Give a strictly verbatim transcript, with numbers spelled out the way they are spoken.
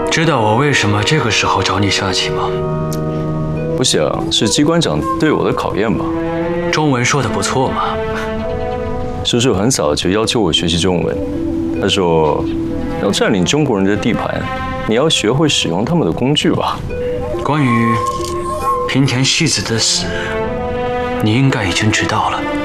知道我为什么这个时候找你下棋吗？ 我想是机关长对我的考验吧。 中文说得不错嘛。 叔叔很早就要求我学习中文，他说，要占领中国人的地盘，你要学会使用他们的工具吧。 关于平田戏子的死，你应该已经知道了。